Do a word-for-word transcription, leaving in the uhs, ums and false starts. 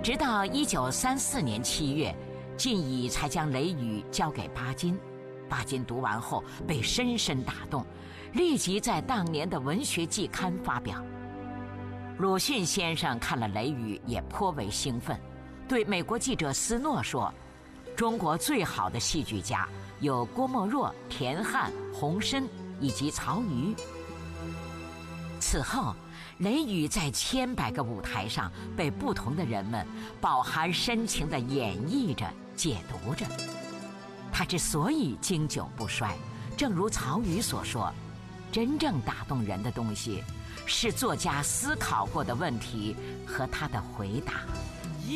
直到一九三四年七月，晋乙才将《雷雨》交给巴金。巴金读完后被深深打动，立即在当年的文学季刊发表。鲁迅先生看了《雷雨》也颇为兴奋，对美国记者斯诺说：“中国最好的戏剧家有郭沫若、田汉、洪深以及曹禺。”此后，《雷雨》在千百个舞台上被不同的人们饱含深情地演绎着、解读着。它之所以经久不衰，正如曹禺所说，真正打动人的东西是作家思考过的问题和他的回答。